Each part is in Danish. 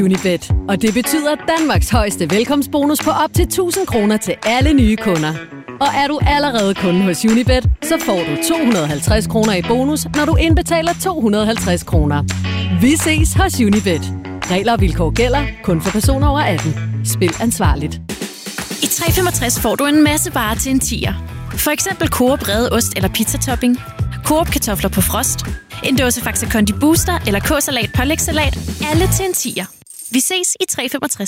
Unibet. Og det betyder Danmarks højeste velkomstbonus på op til 1.000 kroner til alle nye kunder. Og er du allerede kunde hos Unibet, så får du 250 kroner i bonus, når du indbetaler 250 kroner. Vi ses hos Unibet. Regler og vilkår gælder. Kun for personer over 18. Spil ansvarligt. I 365 får du en masse varer til en 10'er. For eksempel Coop rede ost eller pizzatopping, Coop kartofler på frost, en dåse Faxe Kondi Booster eller K-salat pålægssalat. Alle til en 10'er. Vi ses i 365.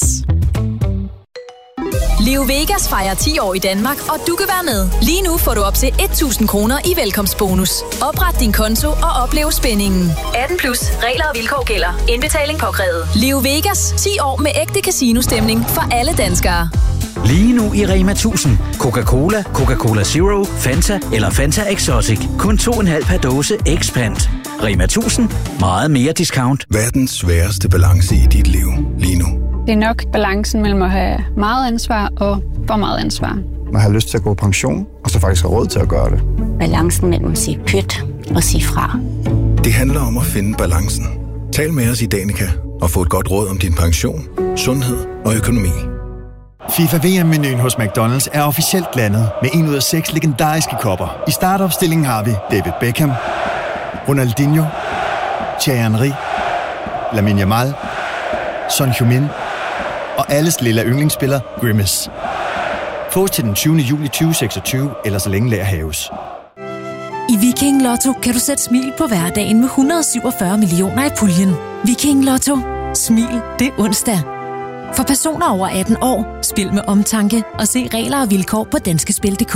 Leo Vegas fejrer 10 år i Danmark, og du kan være med. Lige nu får du op til 1.000 kroner i velkomstbonus. Opret din konto og oplev spændingen. 18 plus. Regler og vilkår gælder. Indbetaling påkrævet. Leo Vegas. 10 år med ægte casino-stemning for alle danskere. Lige nu i Rema 1000. Coca-Cola, Coca-Cola Zero, Fanta eller Fanta Exotic. Kun 2,5 per dåse Expand. Rema 1000. Meget mere discount. Verdens sværeste balance i dit liv lige nu. Det er nok balancen mellem at have meget ansvar og for meget ansvar. Man har lyst til at gå på pension, og så faktisk har råd til at gøre det. Balancen mellem at sige pyt og sige fra. Det handler om at finde balancen. Tal med os i Danica og få et godt råd om din pension, sundhed og økonomi. FIFA VM-menuen hos McDonald's er officielt landet med 1 ud af 6 legendariske kopper. I startopstillingen har vi David Beckham, Ronaldinho, Thierry Henry, Lamine Yamal, Son Heung-min og alles lille yndlingsspiller Grimace. Fås til den 20. juli 2026, eller så længe lager haves. I Viking Lotto kan du sætte smil på hverdagen med 147 millioner i puljen. Viking Lotto. Smil det er onsdag. For personer over 18 år, spil med omtanke og se regler og vilkår på danskespil.dk.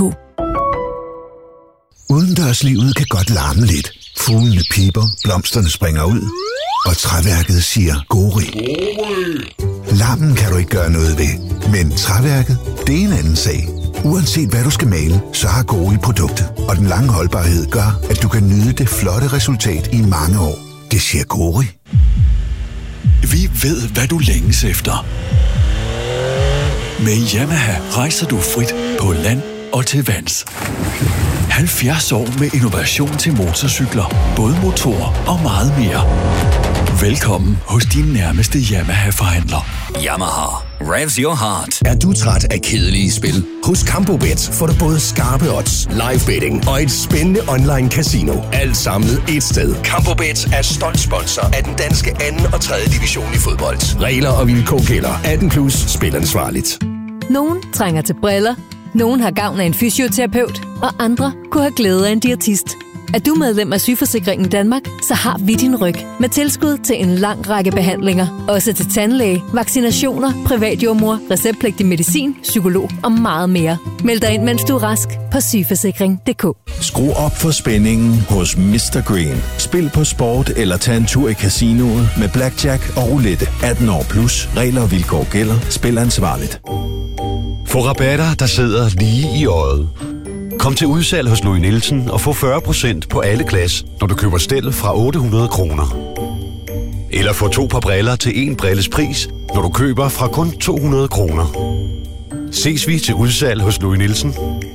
Udendørslivet kan godt larme lidt. Fuglene piper, blomsterne springer ud, og træværket siger gori. Larmen kan du ikke gøre noget ved, men træværket, det er en anden sag. Uanset hvad du skal male, så har Gori produktet, og den lange holdbarhed gør, at du kan nyde det flotte resultat i mange år. Det siger Gori. Vi ved, hvad du længes efter. Med Yamaha rejser du frit på land og til vands. 70 år med innovation til motorcykler, både motor og meget mere. Velkommen hos din nærmeste Yamaha-forhandler. Yamaha. Revs your heart. Er du træt af kedelige spil? Hos CampoBet får du både skarpe odds, live betting og et spændende online casino. Alt samlet et sted. CampoBet er stolt sponsor af den danske 2. og 3. division i fodbold. Regler og vilkår gælder. 18 plus. Spil ansvarligt. Nogen trænger til briller. Nogen har gavn af en fysioterapeut. Og andre kunne have glæde af en diætist. Er du medlem af Sygeforsikringen Danmark, så har vi din ryg med tilskud til en lang række behandlinger. Også til tandlæge, vaccinationer, privatjordmor, receptpligtig medicin, psykolog og meget mere. Meld dig ind, mens du er rask på sygeforsikring.dk. Skru op for spændingen hos Mr. Green. Spil på sport eller tag en tur i casinoet med blackjack og roulette. 18 år plus. Regler og vilkår gælder. Spil ansvarligt. Få rabatter, der sidder lige i øjet. Kom til udsalg hos Louis Nielsen og få 40% på alle glas, når du køber stel fra 800 kroner. Eller få 2 par briller til 1 brilles pris, når du køber fra kun 200 kroner. Ses vi til udsalg hos Louis Nielsen.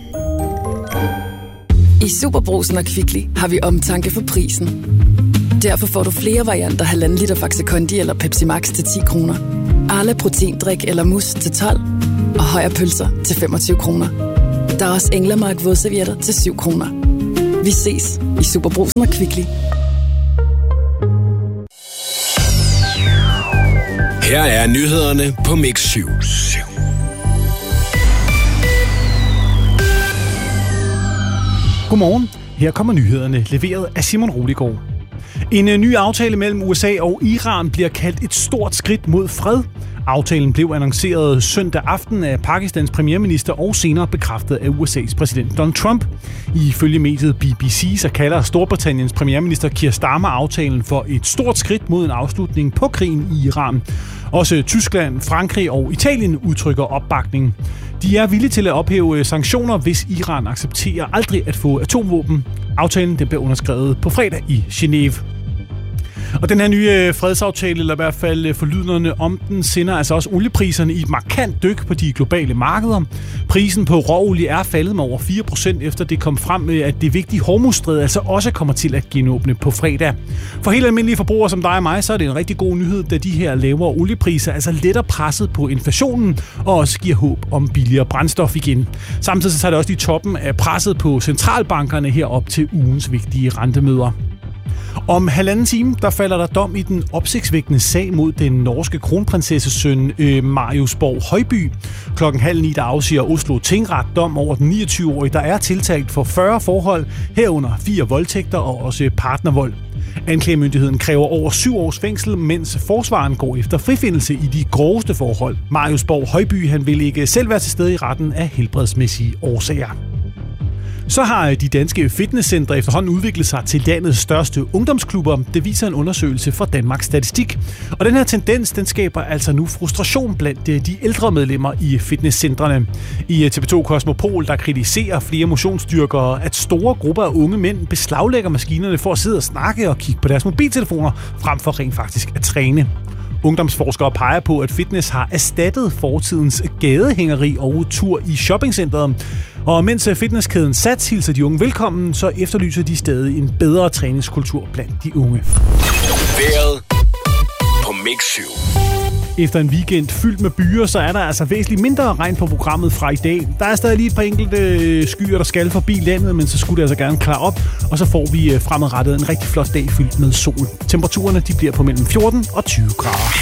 I Superbrugsen og Kvickly har vi omtanke for prisen. Derfor får du flere varianter 1,5 liter Faxe Kondi eller Pepsi Max til 10 kroner. Arla proteindrik eller mus til 12. Og Højer pølser til 25 kroner. Der er også Englemark vådservietter til 7 kroner. Vi ses i Superbrugsen og Kvickly. Her er nyhederne på Mix 7. Godmorgen. Her kommer nyhederne, leveret af Simon Roligård. En ny aftale mellem USA og Iran bliver kaldt et stort skridt mod fred. Aftalen blev annonceret søndag aften af Pakistans premierminister og senere bekræftet af USA's præsident Donald Trump. Ifølge mediet BBC så kalder Storbritanniens premierminister Keir Starmer aftalen for et stort skridt mod en afslutning på krigen i Iran. Også Tyskland, Frankrig og Italien udtrykker opbakning. De er villige til at ophæve sanktioner, hvis Iran accepterer aldrig at få atomvåben. Aftalen den blev underskrevet på fredag i Genève. Og den her nye fredsaftale, eller i hvert fald forlydnerne om den, sender altså også oliepriserne i et markant dyk på de globale markeder. Prisen på råolie er faldet med over 4%, efter det kom frem med, at det vigtige Hormuzstrædet altså også kommer til at genåbne på fredag. For helt almindelige forbrugere som dig og mig, så er det en rigtig god nyhed, da de her lavere oliepriser altså letter presset på inflationen og også giver håb om billigere brændstof igen. Samtidig så tager det også i toppen af presset på centralbankerne herop til ugens vigtige rentemøder. Om 1,5 time, der falder der dom i den opsigtsvækkende sag mod den norske kronprinsessesøn Marius Borg Højby. 8:30 der afsiger Oslo Tingret dom over den 29-årige, der er tiltalt for 40 forhold, herunder 4 voldtægter og også partnervold. Anklagemyndigheden kræver over 7 års fængsel, mens forsvaren går efter frifindelse i de groveste forhold. Marius Borg Højby han vil ikke selv være til stede i retten af helbredsmæssige årsager. Så har de danske fitnesscentre efterhånden udviklet sig til landets største ungdomsklubber. Det viser en undersøgelse fra Danmarks Statistik. Og den her tendens, den skaber altså nu frustration blandt de ældre medlemmer i fitnesscentrene. I TV2 Cosmopol, der kritiserer flere motionsdyrkere, at store grupper af unge mænd beslaglægger maskinerne for at sidde og snakke og kigge på deres mobiltelefoner, frem for rent faktisk at træne. Ungdomsforskere peger på, at fitness har erstattet fortidens gadehængeri og tur i shoppingcenteret. Og mens fitnesskæden Sats hilser de unge velkommen, så efterlyser de stadig en bedre træningskultur blandt de unge. Vejret på Mix 7. Efter en weekend fyldt med byer, så er der altså væsentligt mindre regn på programmet fra i dag. Der er stadig lige et par enkelte skyer, der skal forbi landet, men så skulle det altså gerne klare op. Og så får vi fremadrettet en rigtig flot dag fyldt med sol. Temperaturerne de bliver på mellem 14 og 20 grader.